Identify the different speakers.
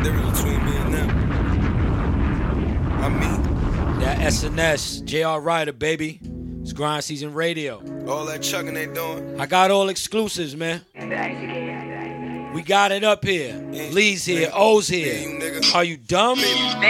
Speaker 1: difference between me and them. I'm me.
Speaker 2: That SNS, JR Ryder, baby. It's Grind Season Radio.
Speaker 1: All that chugging they doing.
Speaker 2: I got all exclusives, man. We got it up here. Lee's here. O's here. Are you dumb?